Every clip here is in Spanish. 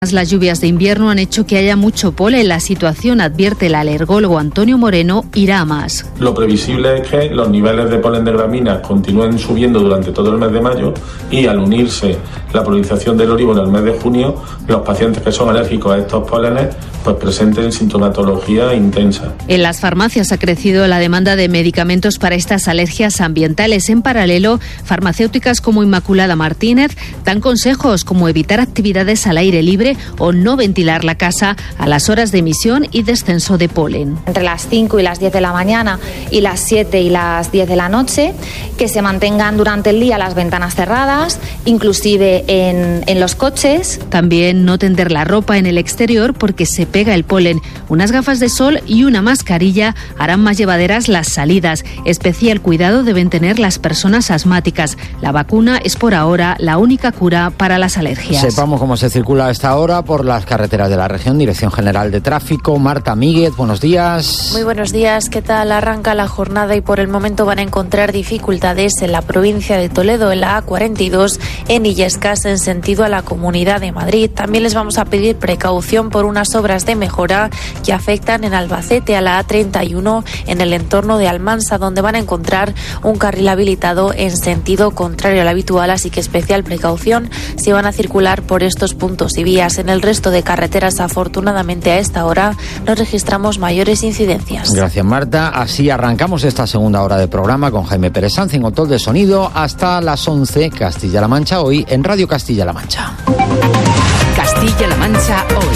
Las lluvias de invierno han hecho que haya mucho polen. La situación, advierte el alergólogo Antonio Moreno, irá a más. Lo previsible es que los niveles de polen de gramíneas continúen subiendo durante todo el mes de mayo y al unirse la polinización del olivo en el mes de junio, los pacientes que son alérgicos a estos pólenes pues presenten sintomatología intensa. En las farmacias ha crecido la demanda de medicamentos para estas alergias ambientales. En paralelo, farmacéuticas como Inmaculada Martínez dan consejos como evitar actividades al aire libre o no ventilar la casa a las horas de emisión y descenso de polen. Entre las 5 y las 10 de la mañana y las 7 y las 10 de la noche, que se mantengan durante el día las ventanas cerradas, inclusive en los coches. También no tender la ropa en el exterior porque se pega el polen. Unas gafas de sol y una mascarilla harán más llevaderas las salidas. Especial cuidado deben tener las personas asmáticas. La vacuna es por ahora la única cura para las alergias. Sepamos cómo se circula a esta hora por las carreteras de la región. Dirección General de Tráfico, Marta Míguez, buenos días. Muy buenos días, ¿qué tal? Arranca la jornada y por el momento van a encontrar dificultades en la provincia de Toledo, en la A42, en Illescas, en sentido a la Comunidad de Madrid. También les vamos a pedir precaución por unas obras de mejora que afectan en Albacete a la A31, en el entorno de Almansa, donde van a encontrar un carril habilitado en sentido contrario al habitual, así que especial precaución si van a circular por estos puntos y vías. En el resto de carreteras, afortunadamente a esta hora no registramos mayores incidencias. Gracias, Marta. Así arrancamos esta segunda hora de programa con Jaime Pérez Sanz en control de sonido hasta las 11, Castilla-La Mancha, hoy en Radio Castilla-La Mancha. Castilla-La Mancha hoy.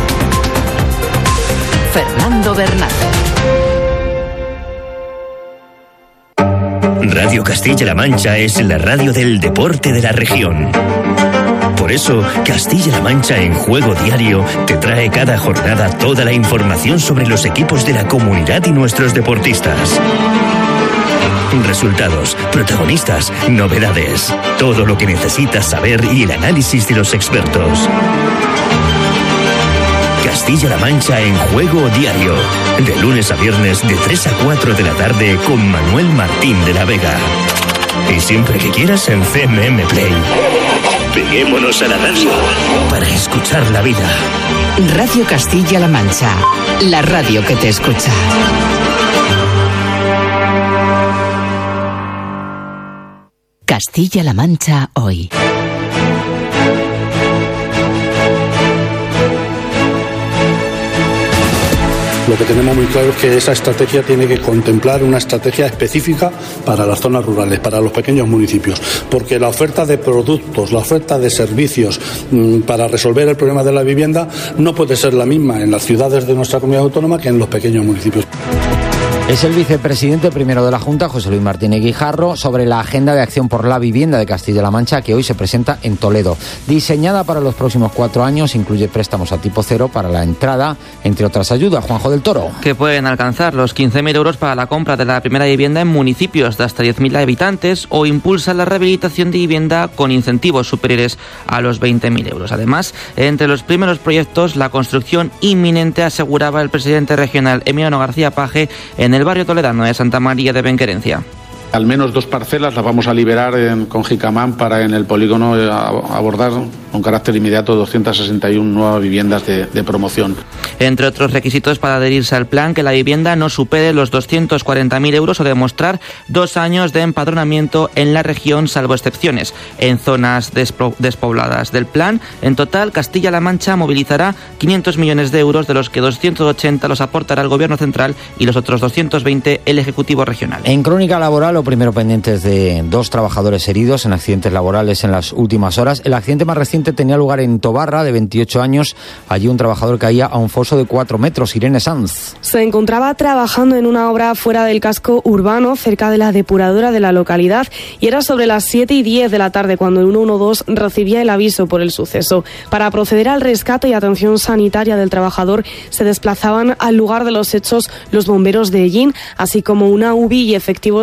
Fernando Bernal. Radio Castilla-La Mancha es la radio del deporte de la región. Por eso, Castilla-La Mancha en Juego Diario te trae cada jornada toda la información sobre los equipos de la comunidad y nuestros deportistas. Resultados, protagonistas, novedades, todo lo que necesitas saber y el análisis de los expertos. Castilla-La Mancha en Juego Diario, de lunes a viernes de 3 a 4 de la tarde con Manuel Martín de la Vega. Y siempre que quieras en CMM Play. Peguémonos a la radio para escuchar la vida. Radio Castilla-La Mancha, la radio que te escucha. Castilla-La Mancha hoy. Lo que tenemos muy claro es que esa estrategia tiene que contemplar una estrategia específica para las zonas rurales, para los pequeños municipios, porque la oferta de productos, la oferta de servicios para resolver el problema de la vivienda no puede ser la misma en las ciudades de nuestra comunidad autónoma que en los pequeños municipios. Es el vicepresidente primero de la Junta, José Luis Martínez Guijarro, sobre la Agenda de Acción por la Vivienda de Castilla-La Mancha, que hoy se presenta en Toledo. Diseñada para los próximos 4 años, incluye préstamos a tipo cero para la entrada, entre otras ayudas. Juanjo del Toro. Que pueden alcanzar los 15.000 euros para la compra de la primera vivienda en municipios de hasta 10.000 habitantes o impulsa la rehabilitación de vivienda con incentivos superiores a los 20.000 euros. Además, entre los primeros proyectos, la construcción inminente, aseguraba el presidente regional Emiliano García Paje, en el barrio toledano de Santa María de Benquerencia. Al menos 2 parcelas las vamos a liberar con Jicamán para en el polígono abordar con carácter inmediato 261 nuevas viviendas de promoción. Entre otros requisitos para adherirse al plan, que la vivienda no supere los 240.000 euros o demostrar 2 años de empadronamiento en la región, salvo excepciones en zonas despobladas del plan. En total, Castilla-La Mancha movilizará 500 millones de euros, de los que 280 los aportará el Gobierno central y los otros 220 el Ejecutivo regional. En Crónica Laboral, lo primero pendiente es de 2 trabajadores heridos en accidentes laborales en las últimas horas. El accidente más reciente tenía lugar en Tobarra, de 28 años. Allí un trabajador caía a un foso de 4 metros. Irene Sanz. Se encontraba trabajando en una obra fuera del casco urbano, cerca de la depuradora de la localidad, y era sobre las 7:10 de la tarde cuando el 112 recibía el aviso por el suceso. Para proceder al rescate y atención sanitaria del trabajador, se desplazaban al lugar de los hechos los bomberos de Ellín, así como una UBI y efectivos de la policía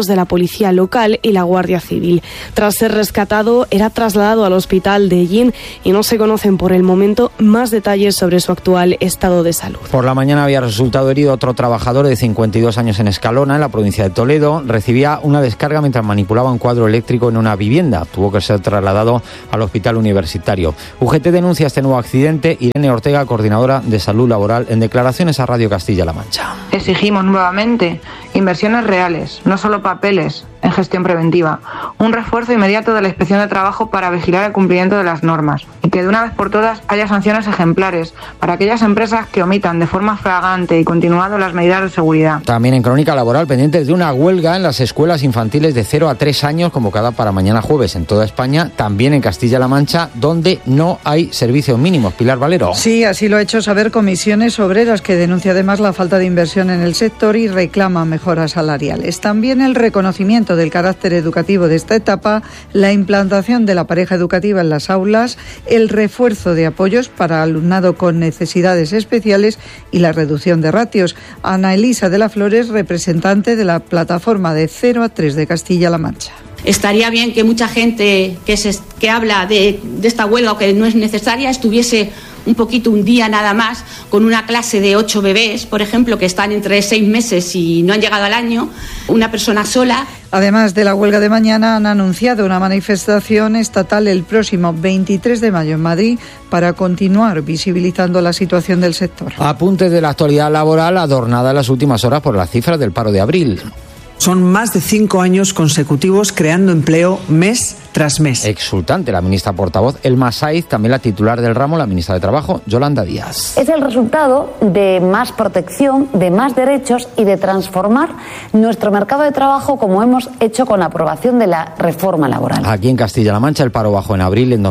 policía local y la Guardia Civil. Tras ser rescatado, era trasladado al hospital de Ellín y no se conocen por el momento más detalles sobre su actual estado de salud. Por la mañana había resultado herido otro trabajador de 52 años en Escalona, en la provincia de Toledo. Recibía una descarga mientras manipulaba un cuadro eléctrico en una vivienda. Tuvo que ser trasladado al hospital universitario. UGT denuncia este nuevo accidente. Irene Ortega, coordinadora de salud laboral, en declaraciones a Radio Castilla-La Mancha. Exigimos nuevamente inversiones reales, no solo papeles, en gestión preventiva, un refuerzo inmediato de la Inspección de Trabajo para vigilar el cumplimiento de las normas y que de una vez por todas haya sanciones ejemplares para aquellas empresas que omitan de forma flagrante y continuado las medidas de seguridad. También en Crónica Laboral, pendientes de una huelga en las escuelas infantiles de 0 a 3 años convocada para mañana jueves en toda España, también en Castilla-La Mancha, donde no hay servicios mínimos. Pilar Valero. Sí, así lo ha hecho saber Comisiones Obreras, que denuncia además la falta de inversión en el sector y reclama mejoras salariales. También el reconocimiento del carácter educativo de esta etapa, la implantación de la pareja educativa en las aulas, el refuerzo de apoyos para alumnado con necesidades especiales y la reducción de ratios. Ana Elisa de la Flores, representante de la plataforma de 0 a 3 de Castilla-La Mancha. Estaría bien que mucha gente que habla de esta huelga o que no es necesaria estuviese un día nada más con una clase de 8 bebés, por ejemplo, que están entre 6 meses y no han llegado al año, una persona sola. Además de la huelga de mañana, han anunciado una manifestación estatal el próximo 23 de mayo en Madrid para continuar visibilizando la situación del sector. Apuntes de la actualidad laboral adornada en las últimas horas por las cifras del paro de abril. Son más de 5 años consecutivos creando empleo mes tras mes. Exultante la ministra portavoz Elma Saiz, también la titular del ramo, la ministra de Trabajo, Yolanda Díaz. Es el resultado de más protección, de más derechos y de transformar nuestro mercado de trabajo como hemos hecho con la aprobación de la reforma laboral. Aquí en Castilla-La Mancha el paro bajó en abril en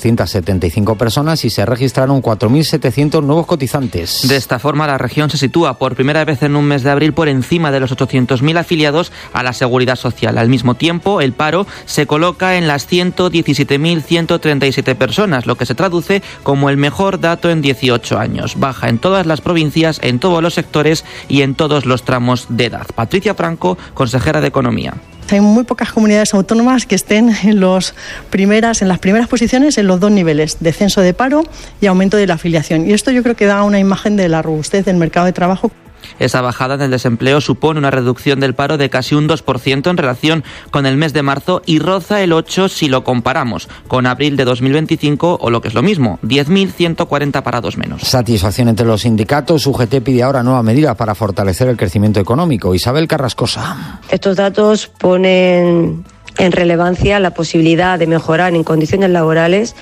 2.375 personas y se registraron 4.700 nuevos cotizantes. De esta forma la región se sitúa por primera vez en un mes de abril por encima de los 800.000 afiliados a la Seguridad Social. Al mismo tiempo, el paro se coloca en las 117.137 personas, lo que se traduce como el mejor dato en 18 años. Baja en todas las provincias, en todos los sectores y en todos los tramos de edad. Patricia Franco, consejera de Economía. Hay muy pocas comunidades autónomas que estén en las primeras posiciones en los dos niveles, descenso de paro y aumento de la afiliación. Y esto yo creo que da una imagen de la robustez del mercado de trabajo. Esa bajada en el desempleo supone una reducción del paro de casi un 2% en relación con el mes de marzo y roza el 8% si lo comparamos con abril de 2025 o lo que es lo mismo, 10.140 parados menos. Satisfacción entre los sindicatos. UGT pide ahora nuevas medidas para fortalecer el crecimiento económico. Isabel Carrascosa. Estos datos ponen en relevancia la posibilidad de mejorar en condiciones laborales,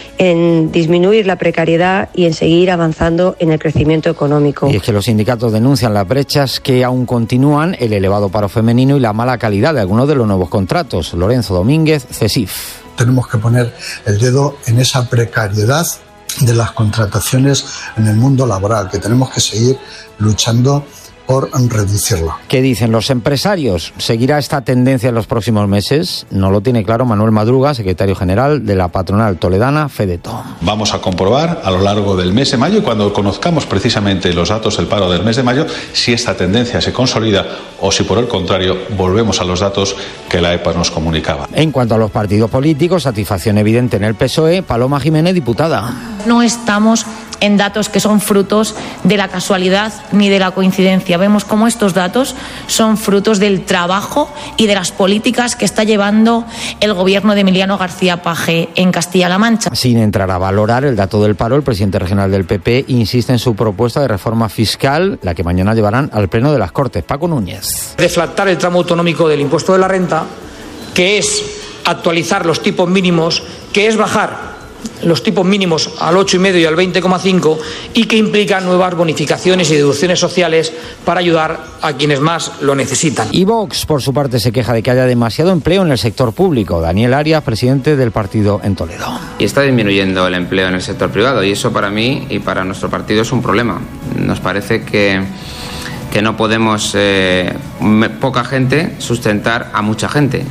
en disminuir la precariedad y en seguir avanzando en el crecimiento económico. Y es que los sindicatos denuncian las brechas que aún continúan, el elevado paro femenino y la mala calidad de algunos de los nuevos contratos. Lorenzo Domínguez, CESIF. Tenemos que poner el dedo en esa precariedad de las contrataciones en el mundo laboral, que tenemos que seguir luchando por reducirlo. ¿Qué dicen los empresarios? ¿Seguirá esta tendencia en los próximos meses? No lo tiene claro Manuel Madruga, secretario general de la patronal toledana Fedeto. Vamos a comprobar a lo largo del mes de mayo y cuando conozcamos precisamente los datos del paro del mes de mayo si esta tendencia se consolida o si por el contrario volvemos a los datos que la EPA nos comunicaba. En cuanto a los partidos políticos, satisfacción evidente en el PSOE. Paloma Jiménez, diputada. No estamos en datos que son frutos de la casualidad ni de la coincidencia. Vemos cómo estos datos son frutos del trabajo y de las políticas que está llevando el gobierno de Emiliano García Paje en Castilla-La Mancha. Sin entrar a valorar el dato del paro, el presidente regional del PP insiste en su propuesta de reforma fiscal, la que mañana llevarán al Pleno de las Cortes. Paco Núñez. Deflactar el tramo autonómico del impuesto de la renta, que es actualizar los tipos mínimos, que es bajar los tipos mínimos al 8,5 y al 20,5 y que implica nuevas bonificaciones y deducciones sociales para ayudar a quienes más lo necesitan. Y Vox, por su parte, se queja de que haya demasiado empleo en el sector público. Daniel Arias, presidente del partido en Toledo. Y está disminuyendo el empleo en el sector privado y eso para mí y para nuestro partido es un problema. Nos parece que no podemos, poca gente, sustentar a mucha gente.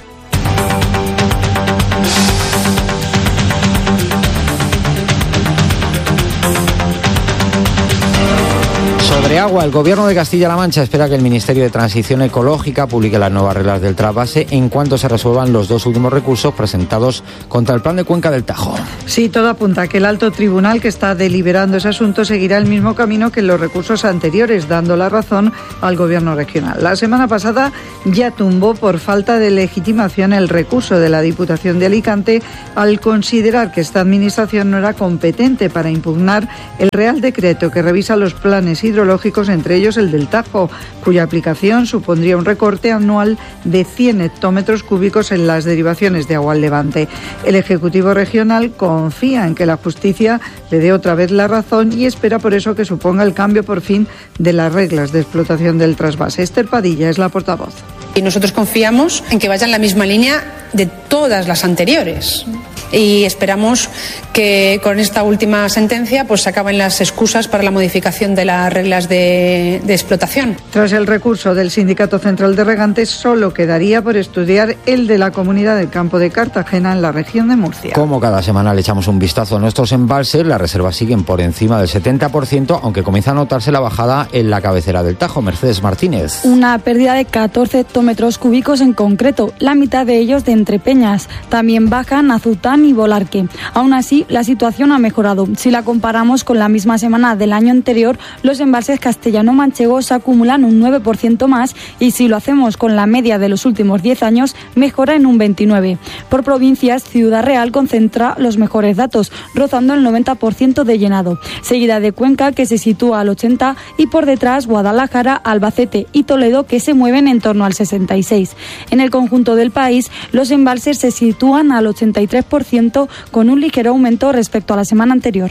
Areagua, el Gobierno de Castilla-La Mancha espera que el Ministerio de Transición Ecológica publique las nuevas reglas del trasvase en cuanto se resuelvan los 2 últimos recursos presentados contra el plan de Cuenca del Tajo. Sí, todo apunta a que el alto tribunal que está deliberando ese asunto seguirá el mismo camino que en los recursos anteriores, dando la razón al Gobierno regional. La semana pasada ya tumbó por falta de legitimación el recurso de la Diputación de Alicante al considerar que esta administración no era competente para impugnar el Real Decreto que revisa los planes hidrológicos, entre ellos el del Tajo, cuya aplicación supondría un recorte anual de 100 hectómetros cúbicos en las derivaciones de agua al Levante. El Ejecutivo regional confía en que la justicia le dé otra vez la razón y espera por eso que suponga el cambio por fin de las reglas de explotación del trasvase. Esther Padilla es la portavoz. Y nosotros confiamos en que vaya en la misma línea de todas las anteriores. Y esperamos que con esta última sentencia pues se acaben las excusas para la modificación de las reglas de explotación. Tras el recurso del Sindicato Central de Regantes, solo quedaría por estudiar el de la Comunidad del Campo de Cartagena en la región de Murcia. Como cada semana le echamos un vistazo a nuestros embalses, las reservas siguen por encima del 70%, aunque comienza a notarse la bajada en la cabecera del Tajo. Mercedes Martínez. Una pérdida de 14 hectómetros cúbicos en concreto, la mitad de ellos de Entrepeñas. También bajan Azután y Volarque. Aún así, la situación ha mejorado. Si la comparamos con la misma semana del año anterior, los embalses castellano-manchegos acumulan un 9% más y si lo hacemos con la media de los últimos 10 años, mejora en un 29%. Por provincias, Ciudad Real concentra los mejores datos, rozando el 90% de llenado, seguida de Cuenca, que se sitúa al 80%, y por detrás Guadalajara, Albacete y Toledo, que se mueven en torno al 66%. En el conjunto del país, los embalses se sitúan al 83%, con un ligero aumento respecto a la semana anterior.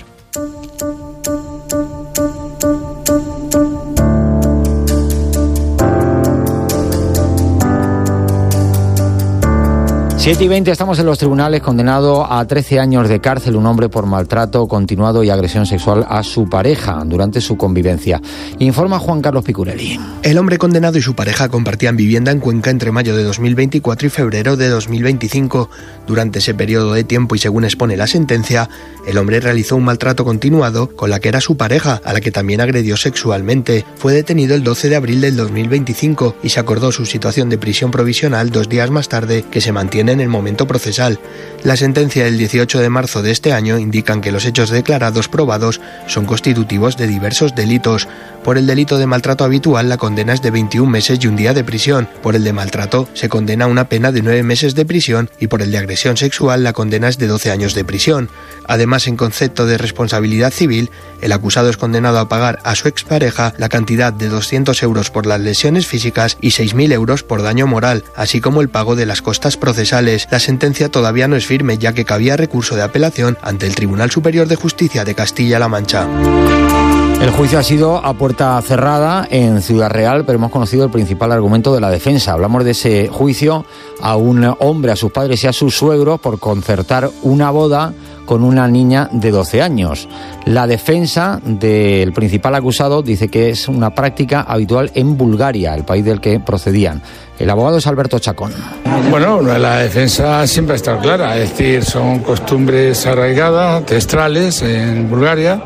7:20, estamos en los tribunales. Condenado a 13 años de cárcel un hombre por maltrato continuado y agresión sexual a su pareja durante su convivencia. Informa Juan Carlos Picurelli. El hombre condenado y su pareja compartían vivienda en Cuenca entre mayo de 2024 y febrero de 2025. Durante ese periodo de tiempo y según expone la sentencia, el hombre realizó un maltrato continuado con la que era su pareja, a la que también agredió sexualmente. Fue detenido el 12 de abril del 2025 y se acordó su situación de prisión provisional 2 días más tarde, que se mantiene en el momento procesal. La sentencia del 18 de marzo de este año indican que los hechos declarados probados son constitutivos de diversos delitos. Por el delito de maltrato habitual, la condena es de 21 meses y un día de prisión. Por el de maltrato, se condena una pena de 9 meses de prisión y por el de agresión sexual, la condena es de 12 años de prisión. Además, en concepto de responsabilidad civil, el acusado es condenado a pagar a su expareja la cantidad de 200 euros por las lesiones físicas y 6.000 euros por daño moral, así como el pago de las costas procesales. La sentencia todavía no es firme, ya que cabía recurso de apelación ante el Tribunal Superior de Justicia de Castilla-La Mancha. El juicio ha sido a puerta cerrada en Ciudad Real, pero hemos conocido el principal argumento de la defensa. Hablamos de ese juicio a un hombre, a sus padres y a sus suegros por concertar una boda con una niña de 12 años. La defensa del principal acusado dice que es una práctica habitual en Bulgaria, el país del que procedían. El abogado es Alberto Chacón. Bueno, la defensa siempre ha estado clara, es decir, son costumbres arraigadas, ancestrales en Bulgaria.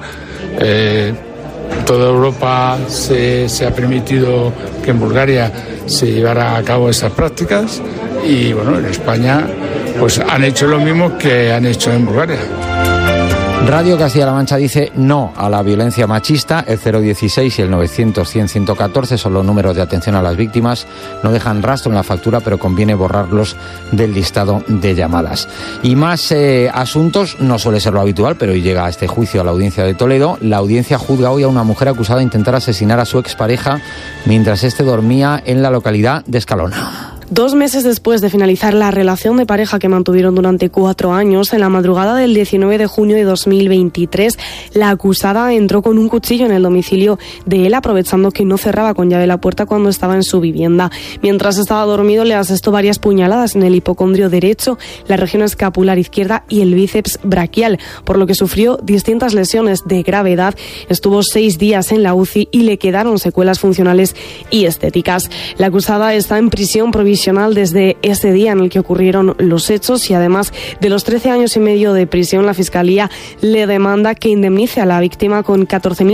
Toda Europa se ha permitido que en Bulgaria se llevara a cabo esas prácticas y bueno, en España pues han hecho lo mismo que han hecho en Bulgaria. Radio Castilla-La Mancha dice no a la violencia machista. El 016 y el 900-100-114 son los números de atención a las víctimas. No dejan rastro en la factura, pero conviene borrarlos del listado de llamadas. Y más asuntos, no suele ser lo habitual, pero hoy llega a este juicio a la audiencia de Toledo. La audiencia juzga hoy a una mujer acusada de intentar asesinar a su expareja mientras éste dormía en la localidad de Escalona. 2 meses después de finalizar la relación de pareja que mantuvieron durante 4 años, en la madrugada del 19 de junio de 2023, la acusada entró con un cuchillo en el domicilio de él, aprovechando que no cerraba con llave la puerta cuando estaba en su vivienda. Mientras estaba dormido, le asestó varias puñaladas en el hipocondrio derecho, la región escapular izquierda y el bíceps braquial, por lo que sufrió distintas lesiones de gravedad. Estuvo 6 días en la UCI y le quedaron secuelas funcionales y estéticas. La acusada está en prisión provisional provisional desde ese día en el que ocurrieron los hechos y además de los 13 años y medio de prisión, la Fiscalía le demanda que indemnice a la víctima con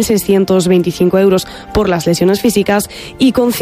14.625 euros por las lesiones físicas y con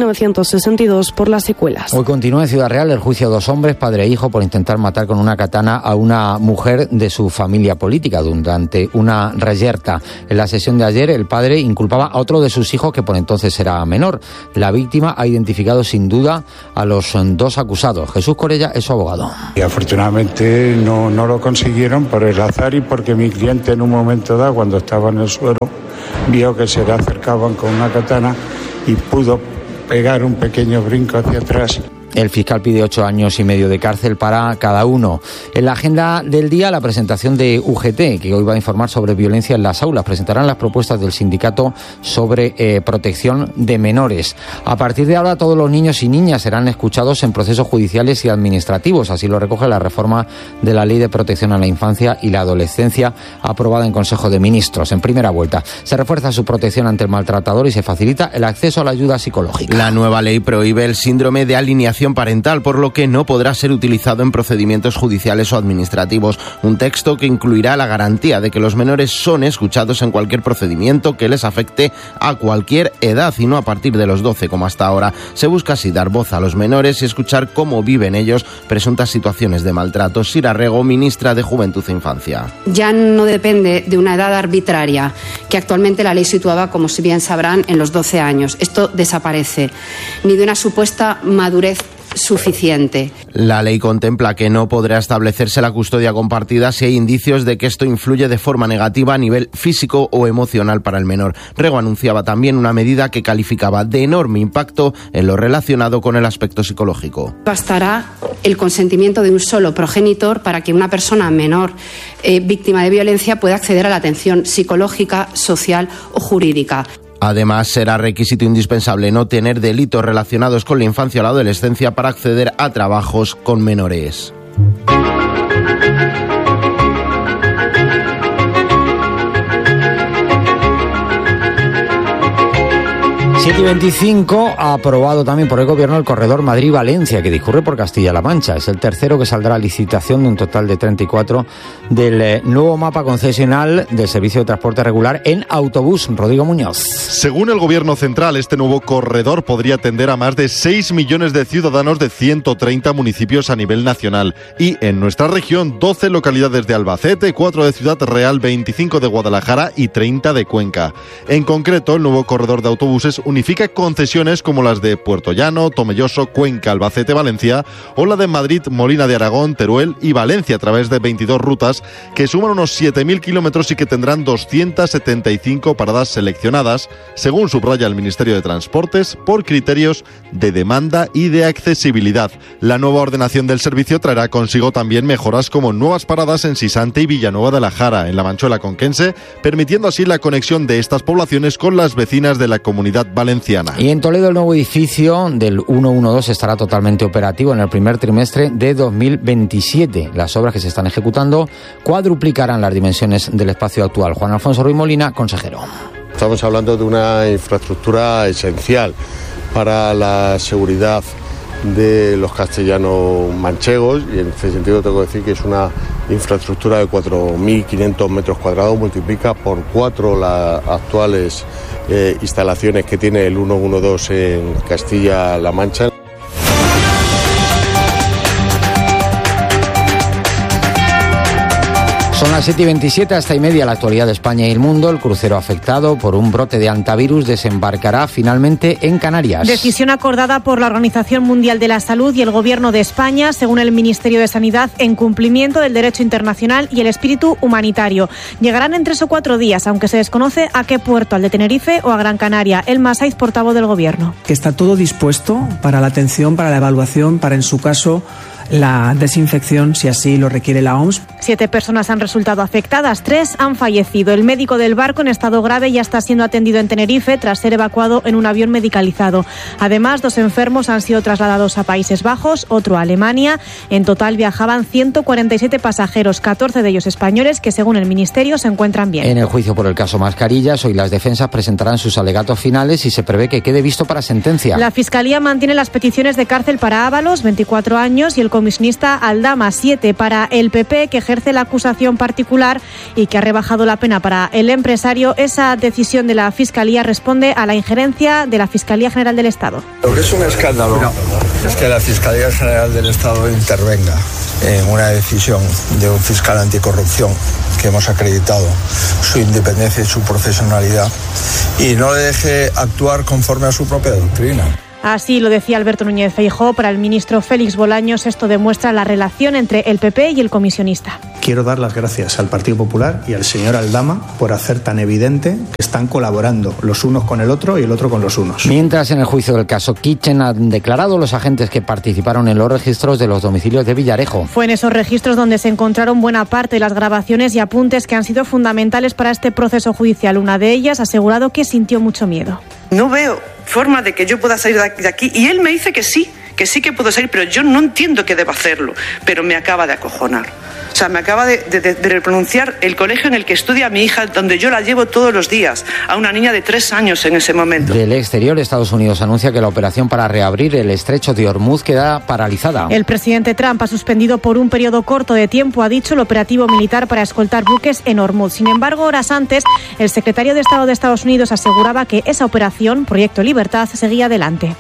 5.962 por las secuelas. Hoy continúa en Ciudad Real el juicio de 2 hombres, padre e hijo, por intentar matar con una katana a una mujer de su familia política durante una reyerta. En la sesión de ayer, el padre inculpaba a otro de sus hijos que por entonces era menor. La víctima ha identificado sin duda a los 2 acusados. Jesús Corella es su abogado. Y afortunadamente no lo consiguieron por el azar y porque mi cliente en un momento dado, cuando estaba en el suelo, vio que se le acercaban con una katana y pudo pegar un pequeño brinco hacia atrás. El fiscal pide 8 años y medio de cárcel para cada uno. En la agenda del día, la presentación de UGT, que hoy va a informar sobre violencia en las aulas. Presentarán las propuestas del sindicato sobre protección de menores. A partir de ahora, todos los niños y niñas serán escuchados en procesos judiciales y administrativos. Así lo recoge la reforma de la Ley de Protección a la Infancia y la Adolescencia, aprobada en Consejo de Ministros en primera vuelta. Se refuerza su protección ante el maltratador y se facilita el acceso a la ayuda psicológica. La nueva ley prohíbe el síndrome de alineación parental, por lo que no podrá ser utilizado en procedimientos judiciales o administrativos. Un texto que incluirá la garantía de que los menores son escuchados en cualquier procedimiento que les afecte a cualquier edad y no a partir de los 12 como hasta ahora. Se busca así dar voz a los menores y escuchar cómo viven ellos presuntas situaciones de maltrato. Sira Rego, ministra de Juventud e Infancia. Ya no depende de una edad arbitraria, que actualmente la ley situaba, como si bien sabrán, en los 12 años. Esto desaparece, ni de una supuesta madurez suficiente. La ley contempla que no podrá establecerse la custodia compartida si hay indicios de que esto influye de forma negativa a nivel físico o emocional para el menor. Rego anunciaba también una medida que calificaba de enorme impacto en lo relacionado con el aspecto psicológico. Bastará el consentimiento de un solo progenitor para que una persona menor víctima de violencia pueda acceder a la atención psicológica, social o jurídica. Además, será requisito indispensable no tener delitos relacionados con la infancia o la adolescencia para acceder a trabajos con menores. 7:25 ha aprobado también por el Gobierno el corredor Madrid-Valencia, que discurre por Castilla-La Mancha. Es el tercero que saldrá a licitación de un total de 34 del nuevo mapa concesional del servicio de transporte regular en autobús. Rodrigo Muñoz. Según el Gobierno central, este nuevo corredor podría atender a más de 6 millones de ciudadanos de 130 municipios a nivel nacional. Y en nuestra región, 12 localidades de Albacete, 4 de Ciudad Real, 25 de Guadalajara y 30 de Cuenca. En concreto, el nuevo corredor de autobuses unifica concesiones como las de Puerto Llano, Tomelloso, Cuenca, Albacete, Valencia, o la de Madrid, Molina de Aragón, Teruel y Valencia, a través de 22 rutas que suman unos 7.000 kilómetros y que tendrán 275 paradas seleccionadas, según subraya el Ministerio de Transportes, por criterios de demanda y de accesibilidad. La nueva ordenación del servicio traerá consigo también mejoras como nuevas paradas en Sisante y Villanueva de la Jara, en la Manchuela conquense, permitiendo así la conexión de estas poblaciones con las vecinas de la Comunidad Valenciana. Y en Toledo, el nuevo edificio del 112 estará totalmente operativo en el primer trimestre de 2027. Las obras que se están ejecutando cuadruplicarán las dimensiones del espacio actual. Juan Alfonso Ruiz Molina, consejero. Estamos hablando de una infraestructura esencial para la seguridad de los castellanos manchegos, y en este sentido tengo que decir que es una infraestructura de 4.500 metros cuadrados, multiplica por 4 las actuales instalaciones que tiene el 112 en Castilla-La Mancha. Son las 7:27, hasta y media la actualidad de España y el mundo. El crucero afectado por un brote de hantavirus desembarcará finalmente en Canarias. Decisión acordada por la Organización Mundial de la Salud y el Gobierno de España, según el Ministerio de Sanidad, en cumplimiento del derecho internacional y el espíritu humanitario. Llegarán en 3 o 4 días, aunque se desconoce a qué puerto, al de Tenerife o a Gran Canaria. Elma Saiz, portavoz del Gobierno. Que está todo dispuesto para la atención, para la evaluación, para, en su caso, la desinfección si así lo requiere la OMS. 7 personas han resultado afectadas, 3 han fallecido. El médico del barco en estado grave ya está siendo atendido en Tenerife tras ser evacuado en un avión medicalizado. Además, 2 enfermos han sido trasladados a Países Bajos, otro a Alemania. En total viajaban 147 pasajeros, 14 de ellos españoles, que según el Ministerio se encuentran bien. En el juicio por el caso Mascarillas, hoy las defensas presentarán sus alegatos finales y se prevé que quede visto para sentencia. La Fiscalía mantiene las peticiones de cárcel para Ábalos, 24 años, y el comisionista Aldama, 7, para el PP, que ejerce la acusación particular y que ha rebajado la pena para el empresario. Esa decisión de la Fiscalía responde a la injerencia de la Fiscalía General del Estado. Lo que es un escándalo es que la Fiscalía General del Estado intervenga en una decisión de un fiscal anticorrupción que hemos acreditado su independencia y su profesionalidad y no le deje actuar conforme a su propia doctrina. Así lo decía Alberto Núñez Feijóo. Para el ministro Félix Bolaños, esto demuestra la relación entre el PP y el comisionista. Quiero dar las gracias al Partido Popular y al señor Aldama por hacer tan evidente que están colaborando los unos con el otro y el otro con los unos. Mientras, en el juicio del caso Kitchen han declarado los agentes que participaron en los registros de los domicilios de Villarejo. Fue en esos registros donde se encontraron buena parte de las grabaciones y apuntes que han sido fundamentales para este proceso judicial. Una de ellas ha asegurado que sintió mucho miedo. No veo forma de que yo pueda salir de aquí. Y él me dice que sí que puedo salir, pero yo no entiendo que deba hacerlo. Pero me acaba de acojonar. O sea, me acaba de pronunciar el colegio en el que estudia mi hija, donde yo la llevo todos los días, a una niña de 3 años en ese momento. Del exterior, Estados Unidos anuncia que la operación para reabrir el estrecho de Hormuz queda paralizada. El presidente Trump ha suspendido por un periodo corto de tiempo, ha dicho, el operativo militar para escoltar buques en Hormuz. Sin embargo, horas antes, el secretario de Estado de Estados Unidos aseguraba que esa operación, Proyecto Libertad, seguía adelante.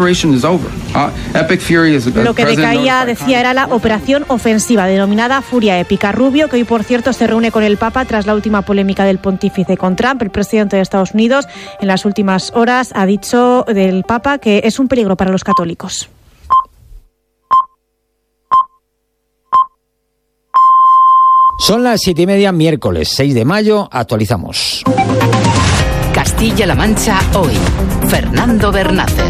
Lo que decaía, decía, era la operación ofensiva, denominada Furia Épica. Rubio, que hoy, por cierto, se reúne con el Papa tras la última polémica del pontífice con Trump. El presidente de Estados Unidos, en las últimas horas, ha dicho del Papa que es un peligro para los católicos. Son las 7:30, miércoles 6 de mayo, actualizamos. Castilla-La Mancha hoy. Fernando Bernácer.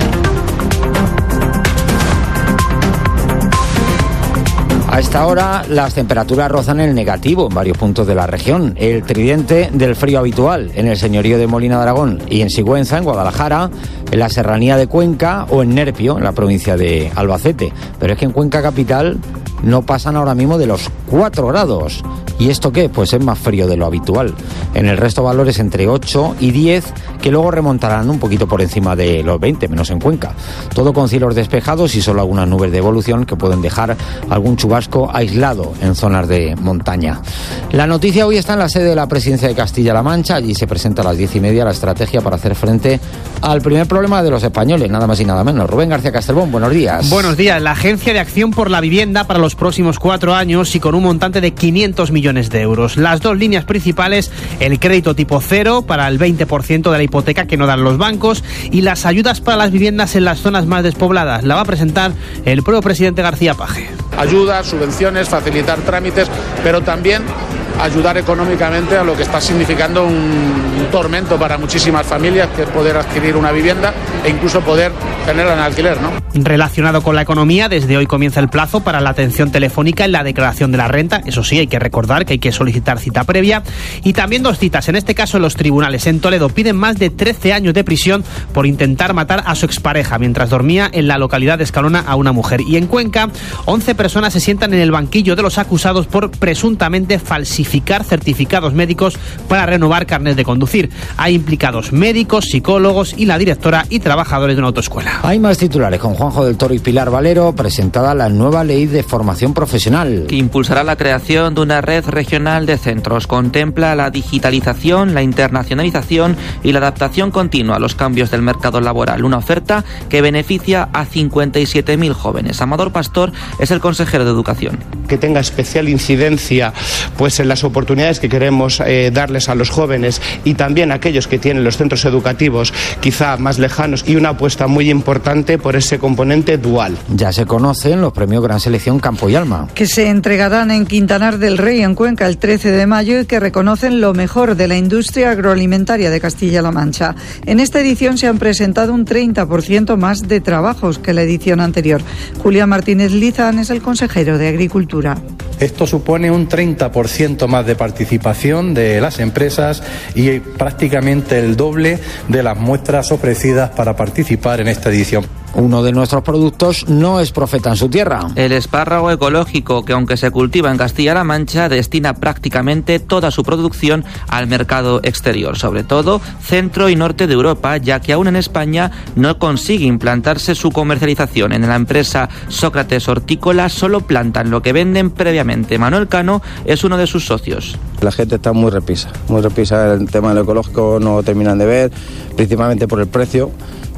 A esta hora las temperaturas rozan el negativo en varios puntos de la región. El tridente del frío habitual en el señorío de Molina de Aragón y en Sigüenza, en Guadalajara, en la serranía de Cuenca o en Nerpio, en la provincia de Albacete. Pero es que en Cuenca capital no pasan ahora mismo de los 4 grados. ¿Y esto qué? Pues es más frío de lo habitual. En el resto valores entre 8 y 10, que luego remontarán un poquito por encima de los 20, menos en Cuenca. Todo con cielos despejados y solo algunas nubes de evolución que pueden dejar algún chubasco aislado en zonas de montaña. La noticia hoy está en la sede de la Presidencia de Castilla-La Mancha. Allí se presenta a las 10:30 la estrategia para hacer frente al primer problema de los españoles, nada más y nada menos. Rubén García Castelbón, buenos días. Buenos días. La Agencia de Acción por la Vivienda para los próximos 4 años y con un montante de 500 millones de euros. Las 2 líneas principales, el crédito tipo cero para el 20% de la hipoteca que no dan los bancos y las ayudas para las viviendas en las zonas más despobladas. La va a presentar el propio presidente García Paje. Ayudas, subvenciones, facilitar trámites, pero también ayudar económicamente a lo que está significando un tormento para muchísimas familias, que es poder adquirir una vivienda e incluso poder tenerla en alquiler, ¿no? Relacionado con la economía, desde hoy comienza el plazo para la atención telefónica en la declaración de la renta. Eso sí, hay que recordar que hay que solicitar cita previa. Y también 2 citas, en este caso en los tribunales. En Toledo piden más de 13 años de prisión por intentar matar a su expareja mientras dormía en la localidad de Escalona a una mujer. Y en Cuenca, 11 personas se sientan en el banquillo de los acusados por presuntamente falsificar certificados médicos para renovar carnet de conducir. Hay implicados médicos, psicólogos y la directora y trabajadores de una autoescuela. Hay más titulares con Juanjo del Toro y Pilar Valero. Presentada la nueva ley de formación profesional, que impulsará la creación de una red regional de centros. Contempla la digitalización, la internacionalización y la adaptación continua a los cambios del mercado laboral. Una oferta que beneficia a 57.000 jóvenes. Amador Pastor es el consejero de Educación. Que tenga especial incidencia pues en la las oportunidades que queremos darles a los jóvenes y también a aquellos que tienen los centros educativos quizá más lejanos, y una apuesta muy importante por ese componente dual. Ya se conocen los premios Gran Selección Campo y Alma, que se entregarán en Quintanar del Rey, en Cuenca, el 13 de mayo y que reconocen lo mejor de la industria agroalimentaria de Castilla-La Mancha. En esta edición se han presentado un 30% más de trabajos que la edición anterior. Julián Martínez Lizán es el consejero de Agricultura. Esto supone un 30% más de participación de las empresas y prácticamente el doble de las muestras ofrecidas para participar en esta edición. Uno de nuestros productos no es profeta en su tierra. El espárrago ecológico, que aunque se cultiva en Castilla-La Mancha, destina prácticamente toda su producción al mercado exterior, sobre todo centro y norte de Europa, ya que aún en España no consigue implantarse su comercialización. En la empresa Sócrates Hortícola solo plantan lo que venden previamente. Manuel Cano es uno de sus socios. La gente está muy repisa el tema de lo ecológico, no terminan de ver, principalmente por el precio.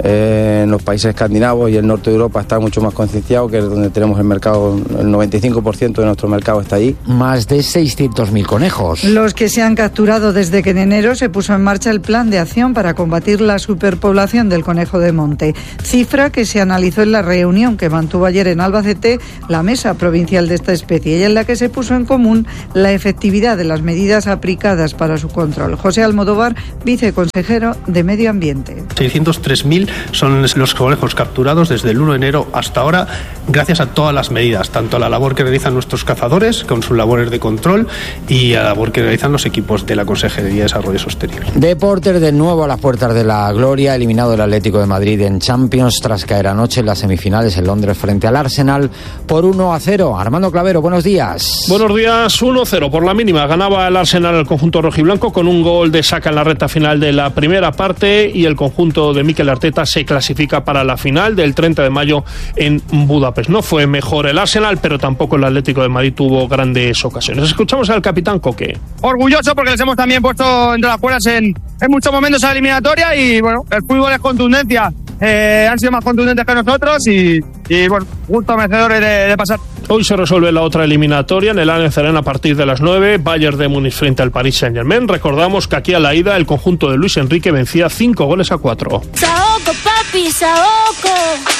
En los países escandinavos y el norte de Europa está mucho más concienciado, que es donde tenemos el mercado, el 95% de nuestro mercado está allí. Más de 600.000 conejos. Los que se han capturado desde que en enero se puso en marcha el plan de acción para combatir la superpoblación del conejo de monte. Cifra que se analizó en la reunión que mantuvo ayer en Albacete la mesa provincial de esta especie y en la que se puso en común la efectividad de las medidas aplicadas para su control. José Almodóvar, viceconsejero de Medio Ambiente. 603.000 son los conejos capturados desde el 1 de enero hasta ahora, gracias a todas las medidas, tanto a la labor que realizan nuestros cazadores con sus labores de control y a la labor que realizan los equipos de la Consejería de Desarrollo Sostenible. Deportes, de nuevo a las puertas de la gloria, eliminado el Atlético de Madrid en Champions tras caer anoche en las semifinales en Londres frente al Arsenal por 1-0. Armando Clavero, buenos días. Buenos días, 1-0 por la mínima. Ganaba el Arsenal al conjunto rojiblanco con un gol de Saka en la recta final de la primera parte y el conjunto de Mikel Arteta se clasifica para la final del 30 de mayo en Budapest. No fue mejor el Arsenal, pero tampoco el Atlético de Madrid tuvo grandes ocasiones. Escuchamos al capitán Coque. Orgulloso porque les hemos también puesto entre las cuerdas en muchos momentos a la eliminatoria y bueno, el fútbol es contundencia. Han sido más contundentes que nosotros y bueno, justo merecedores de pasar. Hoy se resuelve la otra eliminatoria en el Allianz Arena a partir de las 9, Bayern de Múnich frente al Paris Saint-Germain. Recordamos que aquí a la ida el conjunto de Luis Enrique vencía 5-4. Saoco, papi, saoco.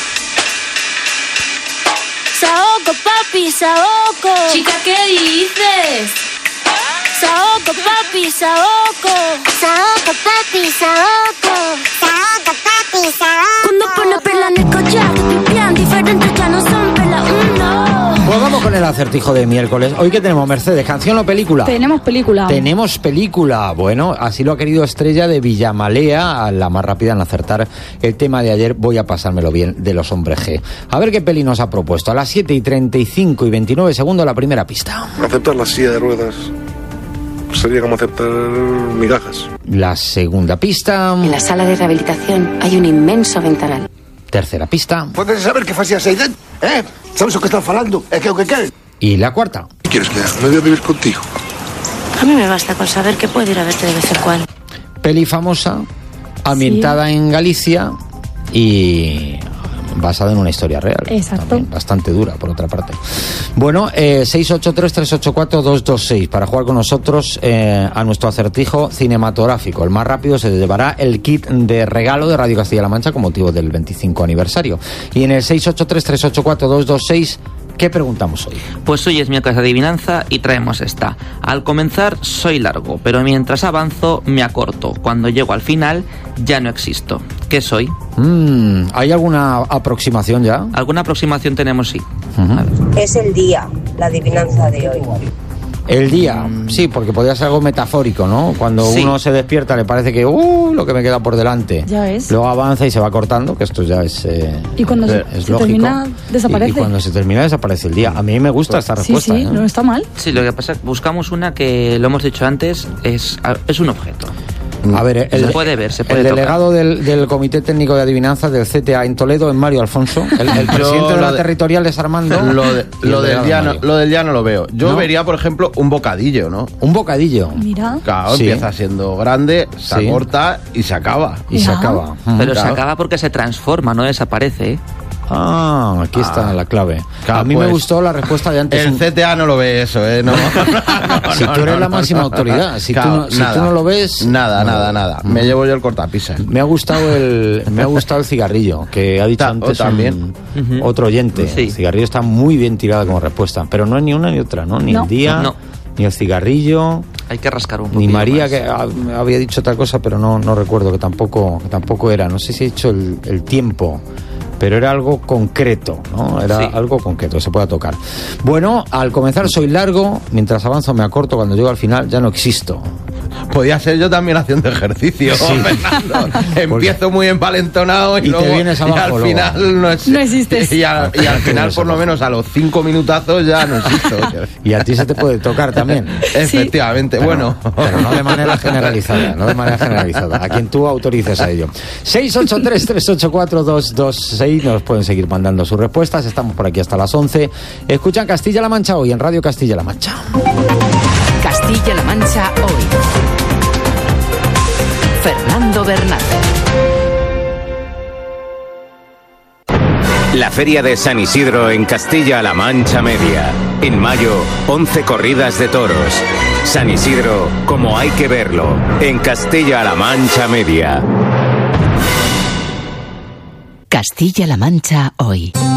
Saoco, papi, saoco. Chica, ¿qué dices? Saoco, papi, saoco. Saoco, papi, saoco. Saoco, papi, saoco. Cuando pone perla en el collar, pipián diferentes ya no son perla uno. Pues vamos con el acertijo de miércoles. Hoy que tenemos, Mercedes, ¿canción o película? Tenemos película. Tenemos película. Bueno, así lo ha querido Estrella de Villamalea, la más rápida en acertar el tema de ayer. Voy a pasármelo bien, de Los Hombres G. A ver qué peli nos ha propuesto. A las 7:35 y 29 segundos la primera pista. Aceptar la silla de ruedas sería como aceptar migajas. La segunda pista. En la sala de rehabilitación hay un inmenso ventanal. Tercera pista. Podes saber que facías aí dentro, Sabes o que están falando? É que o que queres. Y la cuarta. ¿Qué quieres que haga? ¿Me voy a vivir contigo? A mí me basta con saber que puedo ir a verte de vez en cuando. Peli famosa, ambientada en Galicia y basada en una historia real. Exacto. También bastante dura, por otra parte. Bueno, 683-384-226 para jugar con nosotros a nuestro acertijo cinematográfico. El más rápido se llevará el kit de regalo de Radio Castilla-La Mancha con motivo del 25 aniversario. Y en el 683-384-226... ¿qué preguntamos hoy? Pues hoy es miércoles de adivinanza y traemos esta. Al comenzar soy largo, pero mientras avanzo me acorto. Cuando llego al final ya no existo. ¿Qué soy? ¿Hay alguna aproximación ya? Alguna aproximación tenemos, sí. Es el día, la adivinanza de hoy. El día, sí, porque podría ser algo metafórico, ¿no? Cuando uno se despierta le parece que lo que me queda por delante. Ya es. Luego avanza y se va cortando, que esto ya es y cuando se termina, desaparece. Y cuando se termina, desaparece el día. A mí me gusta esta respuesta. Sí, no está mal. Sí, lo que pasa es que buscamos una que, lo hemos dicho antes, es un objeto. A ver, se puede ver, se puede el tocar. delegado del Comité Técnico de Adivinanzas del CTA en Toledo es Mario Alfonso. El presidente de la territorial es Armando. Lo del día no lo veo. Yo vería, por ejemplo, un bocadillo, ¿no? Un bocadillo. Mira. Claro, empieza siendo grande, se acorta y se acaba. Y se acaba. Pero se acaba porque se transforma, no desaparece, ¿eh? Aquí está la clave. A mí me gustó la respuesta de antes. El CTA no lo ve eso, ¿eh? No. Si tú eres la máxima autoridad, si tú no lo ves... Nada. Me llevo yo el cortapisas. Me ha gustado el cigarrillo, que ha dicho antes también. Otro oyente. Sí. El cigarrillo está muy bien tirado como respuesta, pero no es ni una ni otra, ¿no? Ni el día, ni el cigarrillo... Hay que rascar un poco. Ni María, más. Que había dicho otra cosa, pero no recuerdo, que tampoco era. No sé si he dicho el tiempo, pero era algo concreto, ¿no? Era algo concreto, se pueda tocar. Bueno, al comenzar soy largo, mientras avanzo me acorto, cuando llego al final ya no existo. Podía ser yo también haciendo ejercicio, Fernando. Empiezo muy empalentonado y luego te vienes abajo, y al final no existes. Y al final, por lo menos a los 5 minutazos ya no existo. Y a ti se te puede tocar también. Efectivamente, pero no de manera generalizada, a quien tú autorices a ello. 683-384-226, nos pueden seguir mandando sus respuestas. Estamos por aquí hasta las 11. Escuchan Castilla-La Mancha hoy en Radio Castilla-La Mancha. Castilla-La Mancha hoy. Fernando Bernández. La Feria de San Isidro en Castilla-La Mancha Media. En mayo, 11 corridas de toros. San Isidro, como hay que verlo, en Castilla-La Mancha Media. Castilla-La Mancha hoy.